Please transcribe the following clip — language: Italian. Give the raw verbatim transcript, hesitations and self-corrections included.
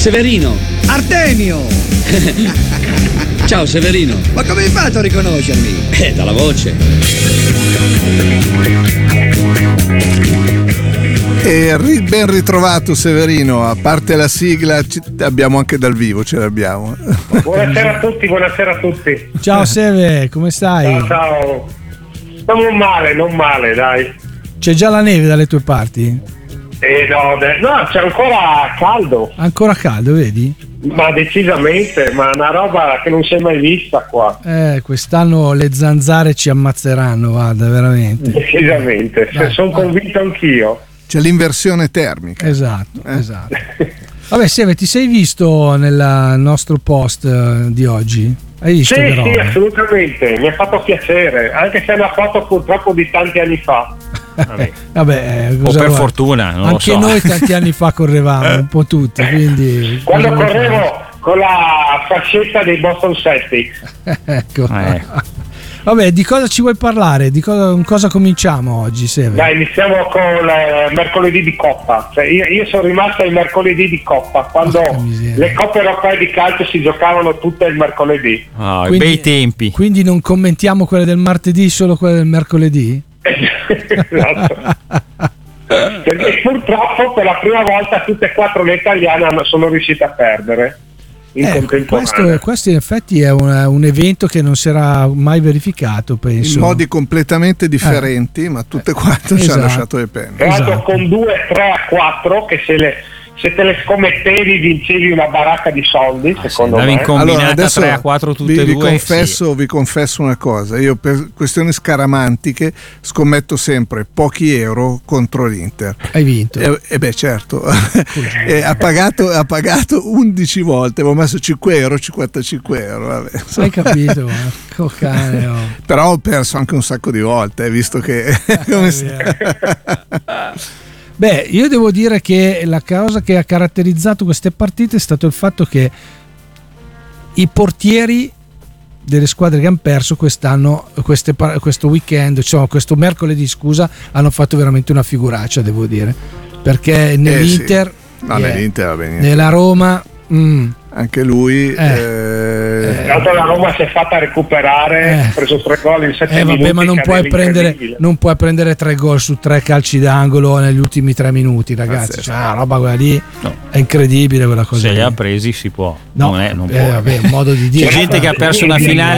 Severino. Artemio. Ciao Severino. Ma come hai fatto a riconoscermi? Eh, dalla voce. E ri- ben ritrovato Severino, a parte la sigla ci- abbiamo anche dal vivo, ce l'abbiamo. Buonasera a tutti, buonasera a tutti. Ciao Seve, come stai? Ciao, ciao. Non male, non male, dai. C'è già la neve dalle tue parti? Eh, no, de- no, c'è ancora caldo. Ancora caldo, vedi? Ma decisamente, ma una roba che non si è mai vista qua. Eh, quest'anno le zanzare ci ammazzeranno, guarda, veramente. Decisamente, Dai, sono vai. convinto anch'io. C'è l'inversione termica. Esatto, Eh? esatto. Vabbè, Seve, ti sei visto nel nostro post eh, di oggi? Hai visto Sì, che sì, roba? assolutamente, mi ha fatto piacere, anche se è una foto purtroppo di tanti anni fa. Vabbè. Vabbè, eh, O cosa per vuoi? fortuna, non lo Anche so. noi tanti anni fa correvamo, un po' tutti, quindi... Quando cosa vuoi correvo con la fascetta dei Boston Celtics. fare? Ecco. Eh. Vabbè, di cosa ci vuoi parlare? Di cosa, con cosa cominciamo oggi, Seve? Dai, iniziamo con il mercoledì di Coppa. Cioè, io, io sono rimasto ai mercoledì di Coppa, quando Porca miseria. le coppe europee di calcio si giocavano tutte il mercoledì. Ah, i Quindi- bei tempi. Quindi non commentiamo quelle del martedì, solo quelle del mercoledì? Esatto. Perché purtroppo per la prima volta tutte e quattro le italiane hanno- sono riuscite a perdere in Eh, contemporanea. questo, questo in effetti è un, un evento che non si era mai verificato, penso. In modi completamente differenti, ma tutte e quattro ci Esatto. hanno lasciato le penne. Tra l'altro esatto. con due, tre a quattro che se, le, se te le scommettevi vincevi una baracca di soldi, secondo andavi me. in com- combinata tre a quattro tutte vi, e vi due, confesso, vi confesso una cosa, io per questioni scaramantiche scommetto sempre pochi euro contro l'Inter. Hai vinto. E eh, beh certo, e ha, pagato, ha pagato undici volte, avevo messo cinque euro, cinquantacinque euro. Vabbè. Hai capito? Oh, cane, oh. Però ho perso anche un sacco di volte, eh, visto che come si- Beh, io devo dire che la cosa che ha caratterizzato queste partite è stato il fatto che i portieri delle squadre che hanno perso quest'anno, queste, par- questo weekend, cioè questo mercoledì, scusa, hanno fatto veramente una figuraccia, devo dire, perché nell'Inter, Eh sì. No, eh, nell'Inter va bene. nella Roma, mm, Anche lui Eh. eh, Tra l'altro la Roma si è fatta recuperare, Eh. ha preso tre gol in sette eh, minuti. vabbè, ma non che puoi, aveva prendere, incredibile. non puoi prendere tre gol su tre calci d'angolo negli ultimi tre minuti, ragazzi. Pazzesco. Cioè, una roba quella lì No. è incredibile quella cosa. Se lì. li ha presi si può. No, non è, non eh, può. vabbè, un modo di dire. C'è gente che ha perso una finale